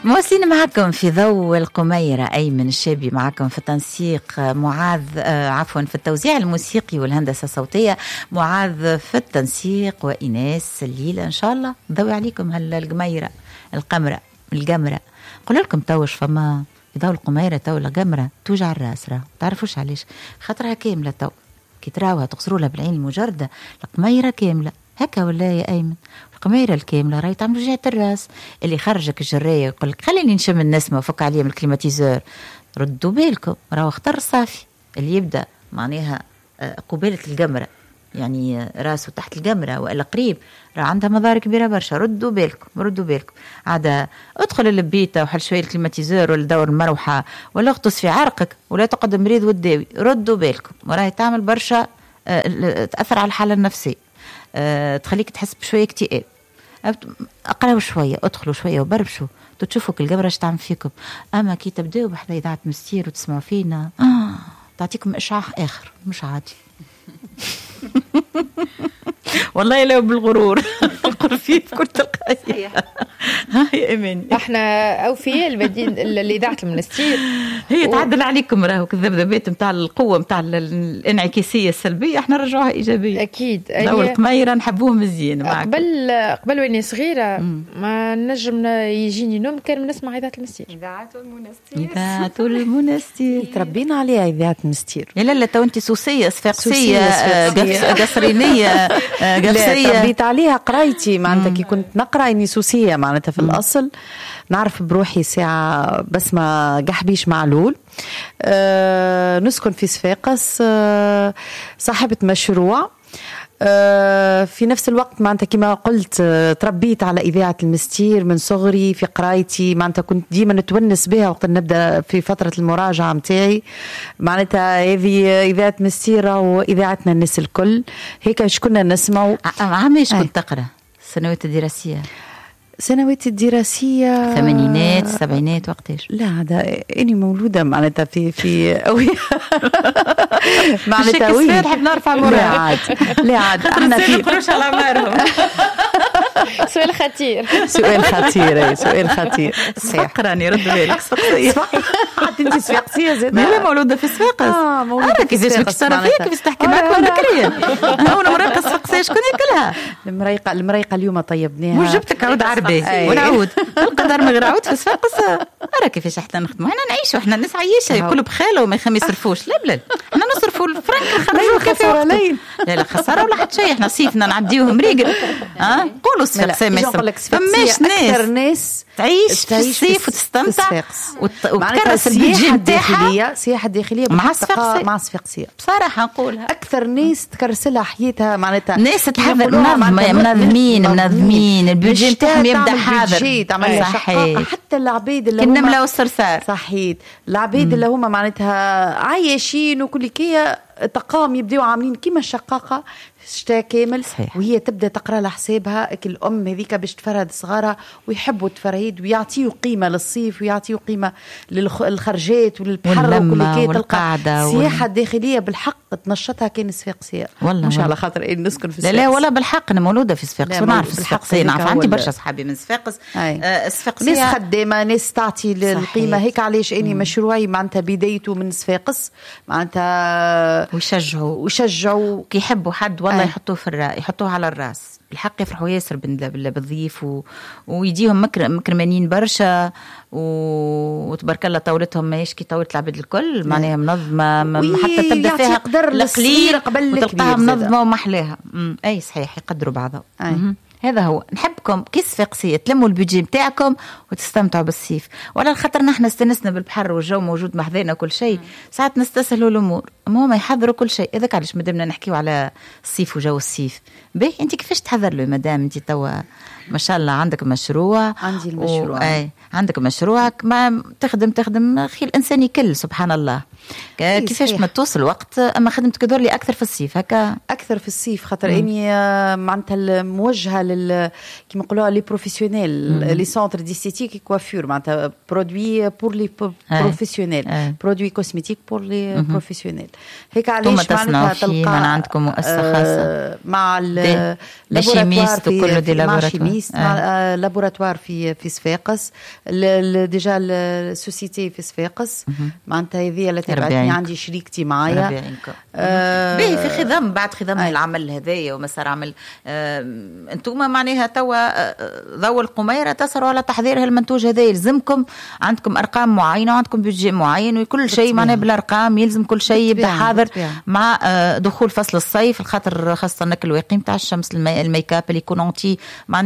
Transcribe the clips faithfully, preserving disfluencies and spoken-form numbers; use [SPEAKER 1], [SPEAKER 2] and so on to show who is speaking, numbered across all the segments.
[SPEAKER 1] مواصلين معكم في ضوء القميرة. أيمن الشابي معكم في التنسيق، معاذ آه عفوا في التوزيع الموسيقي والهندسة الصوتية، معاذ في التنسيق، وإناس الليلة إن شاء الله ضوي عليكم هلا القميرة القمرة القمرة. قول لكم توش فما في ضوء القميرة تو القمرة توجع الراس، راه تعرفوش علاش، خاطرها كاملة تو كي تراوها تقصروا لها بالعين المجردة القميرة كاملة هكا ولا يا أيمن؟ القميرة الكاملة راهي تعمل وجهة الراس اللي خرجك الجراية يقول لك خليني نشم النسمة وفك عليها من الكليماتيزور. ردوا بالكم راهو اختار صافي اللي يبدأ معناها قبالة القمرة، يعني راسه تحت القمرة وإلا قريب، راه عندها مضار كبيرة برشا. ردوا بالكم ردوا بالكم عادة ادخل البيتة وحل شوية الكليماتيزور ولا دور المروحة ولا اغطس في عرقك ولا تقعد مريض وتداوي. ردوا بالكم وراهي تعمل برشا تأثر على الحالة النفسية، أه، تخليك تحس بشوية اكتئاب. اقراو شوية ادخلوا شوية وبربشوا تشوفوا كل قبرة اش تعمل فيكم. اما كي تبداو بحذا اذاعة مستير وتسمعوا فينا آه تعطيكم اشعاع اخر مش عادي. والله لو بالغرور القرفية بكل تلقائية. ها يا إيمان
[SPEAKER 2] احنا أوفياء البديل الإذاعة المنستير
[SPEAKER 1] هي و... تعدل عليكم راهو كذبذبات متاع القوة متاع الانعكاسية السلبية احنا نرجعوها إيجابية
[SPEAKER 2] أكيد.
[SPEAKER 1] لو القميرة نحبوه مزيان معك.
[SPEAKER 2] قبل قبل واني صغيرة مم. ما نجم يجيني نوم كان نسمع إذاعة المنستير.
[SPEAKER 3] إذاعة المنستير
[SPEAKER 1] إذاعة المنستير
[SPEAKER 4] تربينا عليها إذاعة المنستير.
[SPEAKER 1] لا لا تو أنت سوسية صفاقسية قصرينية قفصية
[SPEAKER 4] تربيت عليها قرايتي معناتها كي كنت نقرأ إني سوسية معناتها في مم. الأصل نعرف بروحي ساعة بس ما قحبيش معلول. أه نسكن في صفاقس، أه صاحبة مشروع. أه في نفس الوقت معناتها كما قلت أه تربيت على إذاعة المستير من صغري في قرايتي، معناتها كنت ديما نتونس بها وقت نبدأ في فترة المراجعة متاعي. معناتها هذه إذاعة مستير وإذاعتنا الناس الكل هيك اش كنا نسمعوا.
[SPEAKER 1] عامش كنت تقرأ السنوات الدراسية؟
[SPEAKER 4] سنوات الدراسية
[SPEAKER 1] ثمانينات السبعينات وقتاش؟
[SPEAKER 4] لا هذا إني مولودة معناتها في في أوي
[SPEAKER 1] معناتها وين نحب نرفع مراد.
[SPEAKER 4] لا عاد لا عاد احنا في
[SPEAKER 1] قروش على عمارهم.
[SPEAKER 2] سؤال خطير
[SPEAKER 4] سؤال خطير سؤال خطير
[SPEAKER 1] صحيح. قراني رد بالك صفاقسية
[SPEAKER 4] حتى انت صفاقسية زاد؟
[SPEAKER 1] لا مولودة في صفاقس. اه
[SPEAKER 4] مولودة
[SPEAKER 1] في كيفاش باش تعرفيها كيفاش تحكي معك بكرية. انا مريقة صفاقسية شكون ياكلها؟
[SPEAKER 4] المريقة المريقة اليوم طيبناها
[SPEAKER 1] وجبتك عود عربي ونعود القدر مغراود في صفاقس. أرى كيفاش احنا نخدموا احنا نعيشوا احنا الناس عايشة ياكلوا بخاله وما يصرفوش. لا بلا احنا نصرفوا الفرنك نخرجوا خسارة. لا لا خسارة ولا حتى شيء، احنا صيفنا نعديوه مريقل. ها قولوا صفاقسية ما يصرف فماش
[SPEAKER 4] ناس ناس
[SPEAKER 1] تعيش في الصيف وتستمتع وتكرس البيجي نتاعها.
[SPEAKER 4] السياحة الداخلية
[SPEAKER 1] مع صفاقسية
[SPEAKER 4] مع صفاقسية
[SPEAKER 1] بصراحة نقولها
[SPEAKER 4] أكثر ناس تكرس لها حياتها معناتها
[SPEAKER 1] ناس تحضر منظمين منظمين البيجي نتاعهم يبدأ حاضر
[SPEAKER 4] صحيح. حتى العبيد اللي
[SPEAKER 1] هم النملة والصرصار
[SPEAKER 4] صحيح العبيد اللي هم معناتها عايشين وكل كيا تقام يبدأوا عاملين كيما الشقاقة شتاء كامل صحيح. وهي تبدأ تقرأ لها حسابها كل أم هذيك باش تفرد صغارها ويحبوا التفريد ويعطيوا قيمة للصيف ويعطيوا قيمة للخرجات وللبحر وكل كي تلقى السياحة وال... الداخلية بالحق تنشطها كان صفاقسية والله مش على خاطر إيه نسكن في
[SPEAKER 1] لا لا ولا بالحق أنا مولودة في صفاقس ونعرف صفاقسية نعرف عندي برشا صحابي من صفاقس.
[SPEAKER 4] آه صفاقسية ناس خدامة ناس تعطي القيمة هيك علاش إني مشروعي معناتها بدايته من صفاقس معناتها
[SPEAKER 1] ويشجعوا
[SPEAKER 4] ويشجعوا
[SPEAKER 1] كي يحبوا حد والله يحطوه في الرأي يحطوه على الراس بالحق يفرحوا ياسر بالضيف و... ويديهم مكر... مكرمانين برشا و... وتبارك الله طاولتهم ما يشكي طاولة العباد الكل معناها منظمة م... حتى تبدأ فيها
[SPEAKER 4] القليل قبل
[SPEAKER 1] وتلقاها منظمة ومحلاها. أي صحيح يقدروا بعضهم. هذا هو نحبكم كي صفاقسية تلموا البيجي متاعكم وتستمتعوا بالصيف وعلى الخاطر نحن استنسنا بالبحر والجو موجود محذينا كل شيء ساعات نستسهلوا الأمور أما هما يحضروا كل شيء. إذا علاش مدامنا نحكيو على الصيف وجو الصيف باهي أنت كيفاش تحضر له مدام أنت توا ما شاء الله عندك مشروع
[SPEAKER 4] عندي المشروع
[SPEAKER 1] و... أي عندك مشروعك ما تخدم تخدم خي الإنسان يكل سبحان الله كيفاش ما توصل وقت أما خدمتك دور لي أكثر في الصيف هكا
[SPEAKER 4] أكثر في الصيف خاطر إني معناتها الموجهة لل كيما نقولوها لي بروفيسيونيل لي سونتر ديستيتيك كوافور معناتها برودوي بور لي بروفيسيونيل برودوي كوسميتيك بور لي بروفيسيونيل. هيك علاش معناتها تلقى
[SPEAKER 1] عندكم مؤسسه خاصه
[SPEAKER 4] مع اللابوراتوار في مع شيميست مع لابوراتوار في في صفاقس ديجا السوسيتي في صفاقس معناتها هذه اللي تبعتني عندي شريكتي معايا
[SPEAKER 1] آه باهي في خدم بعد خدم آه العمل هذايا ومسار عمل آه انتم معناها توا ضوء القميره تسروا على تحضير هالمنتوج هذا يلزمكم عندكم ارقام معينه وعندكم بيدجي معين وكل شيء معناها بالارقام يلزم كل شيء يبدا حاضر مع آه دخول فصل الصيف الخاطر خاصه انك الواقي نتاع الشمس الميك اب اللي يكون انتي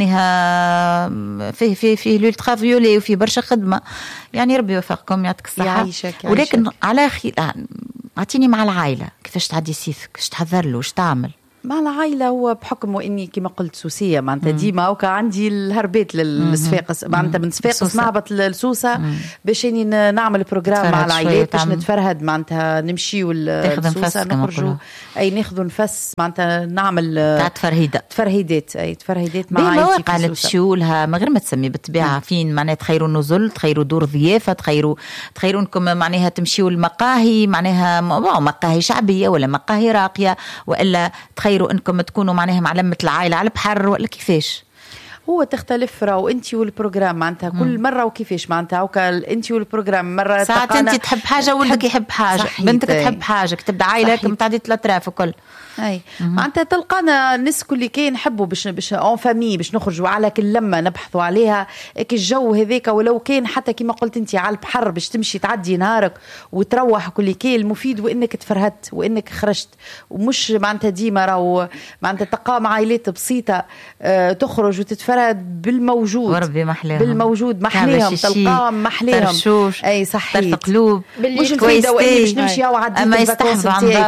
[SPEAKER 1] معناها فيه فيه فيه لولترا فيولي وفي برشا خدمه يعني ربي يوفقكم يعطيك الصحه. ولكن على خي اعطيني مع العائله كيفاش تعدي سيفك اش تحضر له اش تعمل
[SPEAKER 4] مع العائله؟ هو بحكم واني كما قلت سوسيه معناتها ديما وكا عندي الهربات للصفاقس معناتها من صفاقس نهبط للسوسه باش اني نعمل بروجرام مع العائلات باش نتفرهد معناتها نمشيو للسوسه نخرجوا اي ناخذوا نفس معناتها نعمل
[SPEAKER 1] تاع تفرهيده
[SPEAKER 4] تفرهيدات اي تفرهيدات مع
[SPEAKER 1] مواقع اللي تمشيو لها من غير ما تسمي بالطبيعه فين معناتها تخيروا نزل تخيروا دور ضيافه تخيروا تخيروا انكم معناها تمشيو المقاهي معناها مقاهي شعبيه ولا مقاهي راقيه والا تخيروا انكم تكونوا معناها معلمه العائله على البحر ولا كيفاش؟
[SPEAKER 4] هو تختلف راهو انت والبروجرام معناتها كل مره وكيفاش معناتها وكا انت والبروجرام مره
[SPEAKER 1] ساعات انت تحب حاجه ولدك يحب حاجه بنتك تحب حاجه تبدا عائلتك متعدده الاطراف وكل
[SPEAKER 4] اي معناتها تلقانا الناس كل كي نحبوا باش باش اون فامي باش نخرجوا على كل لمه نبحثوا عليها كي الجو هذاك ولو كان حتى كما قلت انت على البحر باش تمشي تعدي نهارك وتروح كل كي المفيد وانك تفرهدت وانك خرجت ومش معناتها ديما راهو معناتها تلقى مع عائلات بسيطه اه تخرج وتتفرهد بالموجود
[SPEAKER 1] وربي محليهم
[SPEAKER 4] بالموجود محليهم تلقاهم محليهم
[SPEAKER 1] اي صحيح قلوب
[SPEAKER 4] مش الفايده واني باش نمشي او عديت الفاكونس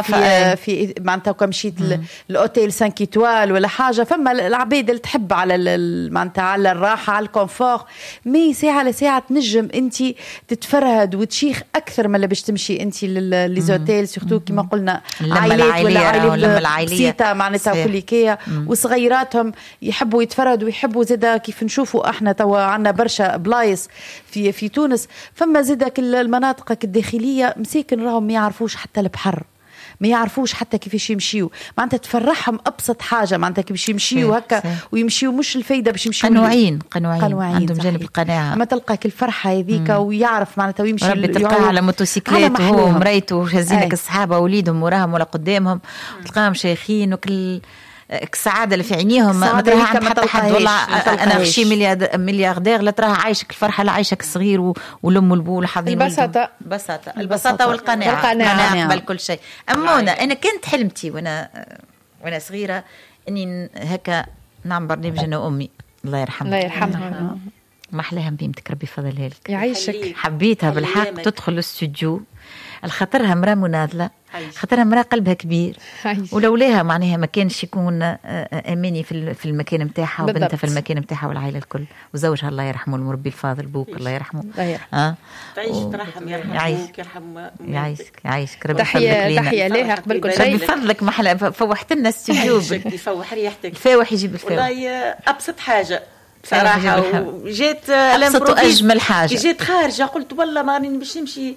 [SPEAKER 4] في في معناتها مشيت الاوتيل خمسة ايتوال ولا حاجه فما العباد اللي تحب على معناتها على الراحه على الكونفور مي ساعه لساعه تنجم انت تتفرهد وتشيخ اكثر من اللي باش تمشي انت للزوتيل سورتو كما قلنا عائلات ولا عائلات بسيطه معناتها كليكيه وصغيراتهم يحبوا يتفرهدوا ويحبوا زاده كيف نشوفوا احنا توا عندنا برشا بلايص في في تونس فما زاده المناطق الداخليه مساكن راهم ما يعرفوش حتى البحر ما يعرفوش حتى كيفاش يمشيو معناتها تفرحهم ابسط حاجه معناتها كيفاش يمشيو هكا ويمشيو مش الفايده باش يمشيو
[SPEAKER 1] قنوعين قنوعين عندهم جانب القناعه
[SPEAKER 4] اما تلقاك الفرحه هذيك ويعرف معناتها ويمشي
[SPEAKER 1] ربي تلقاه على موتوسيكلات وهو ومريته شازينك الصحابه وليدهم وراهم ولا قدامهم تلقاهم شيخين وكل السعاده اللي في عينيهم ما تراها عند حتى حد والله انا غشي ملياردير لا تراها عايشك الفرحه لا عايشك الصغير والام والبو حاضرين
[SPEAKER 2] البساطه
[SPEAKER 1] البساطه البساطه والقناعه القناعه قبل كل شيء. امونه انا كنت حلمتي وانا وانا صغيره اني هكا نعمل برنامج انا وامي الله يرحمها
[SPEAKER 2] الله يرحمها
[SPEAKER 1] ما احلاها بيمتك ربي فضلها لك
[SPEAKER 2] يعيشك
[SPEAKER 1] حبيتها بالحق تدخل الاستوديو الخطرها مرا مناضله خاطرها مرا قلبها كبير ولولاها معناها ما كانش يكون اماني في في المكان نتاعها وبنتها في المكان نتاعها والعائله الكل وزوجها الله يرحمه المربي الفاضل بوك الله يرحمه
[SPEAKER 2] الله يرحمه
[SPEAKER 1] اه
[SPEAKER 3] تعيش ترحم يرحمك يرحم
[SPEAKER 1] يعيشك يعيشك ربي
[SPEAKER 2] تحيه تحيه ليها قبل كل شيء
[SPEAKER 1] بفضلك محلى فوحت لنا استوديو
[SPEAKER 3] يفوح ريحتك
[SPEAKER 1] الفاوح يجيب الفاوح
[SPEAKER 3] والله ابسط حاجه بصراحه وجيت
[SPEAKER 1] ابسط واجمل حاجه
[SPEAKER 3] جيت خارجه قلت والله ما راني باش نمشي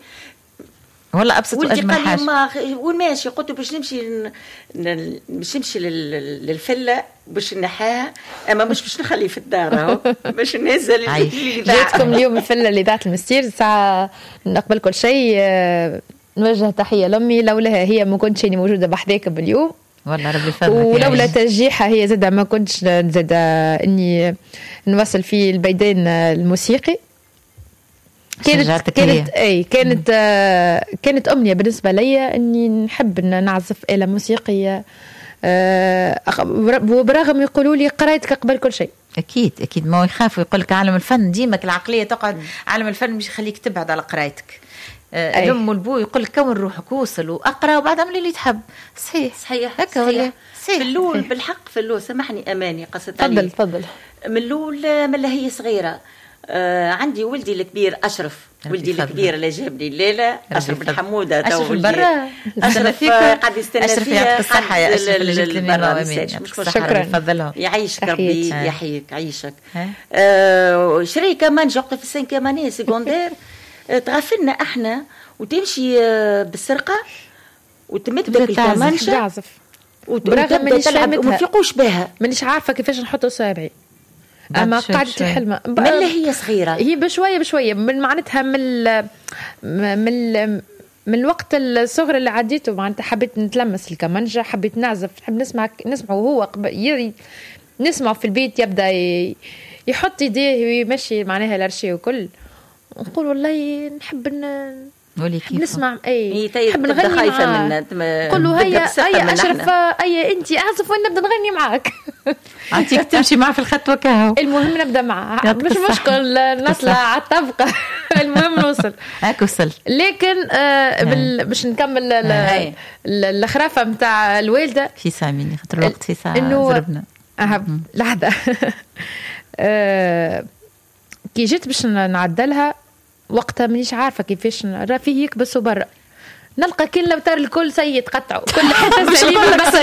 [SPEAKER 1] والله ابسط واجمل حاجه
[SPEAKER 3] ما وين ماشي قلت باش نمشي باش نمشي للفله باش نحاها اما مش باش نخليه في الدار باش ننزل اللي
[SPEAKER 2] جاتكم اليوم الفله اللي دعت المستير ساعه نقبل كل شيء نوجه تحيه لامي لولاها هي ما كنتش اني موجوده بحذاك باليوم
[SPEAKER 1] والله ربي يفضلك
[SPEAKER 2] ولولا تشجيعها هي زاد ما كنتش زاد اني نوصل في البيدان الموسيقي كانت كانت اي كانت آه كانت امنيه بالنسبه لي اني نحب ان نعزف آلة موسيقيه آه وبرغم يقولوا لي قرايتك قبل كل شيء
[SPEAKER 1] اكيد اكيد ما يخافوا يقول لك عالم الفن ديما العقليه تقعد عالم الفن مش يخليك تبعد على قرايتك آه الام والبو يقول لك كون روحك وصل واقرا وبعد اعمل اللي تحب صحيح
[SPEAKER 3] صحيح
[SPEAKER 1] هكا ولا
[SPEAKER 3] في الاول بالحق في الاول سامحني اماني قصه
[SPEAKER 2] تفضل تفضل
[SPEAKER 3] من الاول من هي صغيره آه عندي ولدي الكبير أشرف، ولدي الكبير اللي جاب لي الليلة أشرف بن حمودة.
[SPEAKER 1] أشرف برا،
[SPEAKER 3] أشرف قاعد يستنى
[SPEAKER 1] أشرف
[SPEAKER 3] فيا.
[SPEAKER 1] يعطيك الصحة يا أشرف اللي جبت لي مرة.
[SPEAKER 2] شكرا.
[SPEAKER 1] تفضلوا.
[SPEAKER 3] يعيشك ربي، يحييك عيشك. آه شري كمان جوقت في السين كمانية سيكوندير تغفلنا احنا وتمشي بالسرقة وتمد الكمانشة
[SPEAKER 2] تعزف
[SPEAKER 3] وتبدا تلعب وما فيقوش بها.
[SPEAKER 2] مانيش عارفة كيفاش نحط أصابعي، اما قعدت الحلمه
[SPEAKER 3] من اللي هي صغيره
[SPEAKER 2] هي بشويه بشويه من معناتها من من من الوقت الصغر اللي عديته. معناتها حبيت نتلمس الكمانجه، حبيت نعزف، نحب نسمع نسمعه وهو نسمعه في البيت يبدا يحط يديه ويمشي معناها الارشي وكل. نقول والله نحب نسمع اي نحب نغني معاه. نقول له هيا هيا اشرف هيا انت اعزف وانا نبدا نغني معاك.
[SPEAKER 1] عطيك تمشي معه في الخط وكاهو.
[SPEAKER 2] المهم نبدا معه، مش مشكل نطلع على الطبقه. المهم نوصل
[SPEAKER 1] هاك وصل.
[SPEAKER 2] لكن آه بال... باش نكمل الخرافه نتاع الوالده
[SPEAKER 1] في سامي خاطر الوقت في ساعه
[SPEAKER 2] إنه...
[SPEAKER 1] زربنا
[SPEAKER 2] أه... لحظه. آه... كي جيت باش نعدلها وقتها مانيش عارفه كيفاش راه فيه يكبسوا برا، نلقى كل لوتر الكل سيد قطعوا كل حته سليمه بس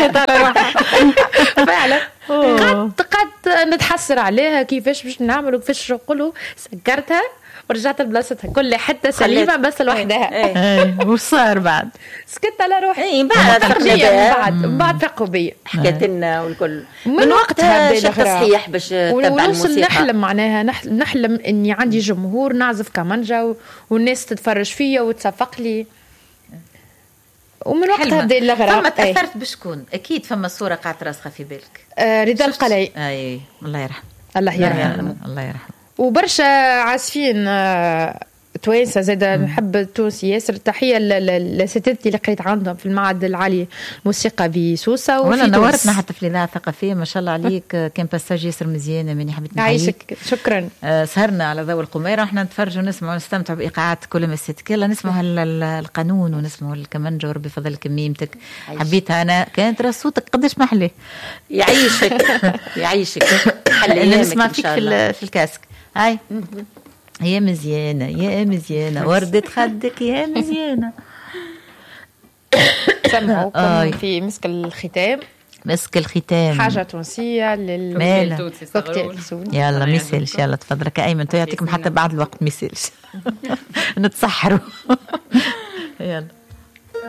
[SPEAKER 2] فعلا. قد قد نتحسر عليها كيفاش باش نعمل وكيفاش نقولوا سكرتها ورجعت لبلاصتها كل حته سليمه بس لوحدها.
[SPEAKER 1] وش صار بعد؟
[SPEAKER 2] سكت على روحي.
[SPEAKER 3] اي بعد
[SPEAKER 2] بعد بعد فقوا بيا
[SPEAKER 3] حكيت لنا والكل
[SPEAKER 2] من وقتها بدا
[SPEAKER 3] تصحيح باش تتبع الموسيقى.
[SPEAKER 2] نحلم معناها نحلم اني عندي جمهور نعزف كمانجا والناس تتفرج فيا وتصفق لي. ومن وقتها بدا الغرام.
[SPEAKER 1] فما تاثرت بشكون؟ اكيد فما صوره قاعده راسخه في بالك.
[SPEAKER 2] آه رضا القلعي.
[SPEAKER 1] اي الله يرحمه.
[SPEAKER 2] الله يرحمه.
[SPEAKER 1] الله يرحمه.
[SPEAKER 2] وبرشا عازفين توانسه زاد نحب التونسي ياسر. تحيه لساتذتي اللي قريت عندهم في المعهد العالي موسيقى بسوسه.
[SPEAKER 1] ولا نورتنا حتى في الاذاعه الثقافيه ما شاء الله عليك. كان باساج ياسر مزيانه ماني حبيت
[SPEAKER 2] نعيشك. شكرا.
[SPEAKER 1] آه سهرنا على ضوء القميره ونحن نتفرج ونسمع ونستمتع بايقاعات كل ما ستك. يلا نسمعوا القانون ونسمعوا الكمانجه بفضل كميمتك. حبيتها انا كانت راس صوتك قداش محلي.
[SPEAKER 3] يعيشك يعيشك.
[SPEAKER 1] اللي نسمع فيك في, في الكاسك. هاي يا مزيانة يا مزيانة وردة خدك يا مزيانة.
[SPEAKER 2] سمعوا في مسك الختام.
[SPEAKER 1] مسك الختام
[SPEAKER 2] حاجة تونسية للكوكتيل
[SPEAKER 1] التونسي. يلا ميسالش. يلا تفضل كأيمن تو يعطيكم حتى بعد الوقت ميسالش. نتسحروا. يلا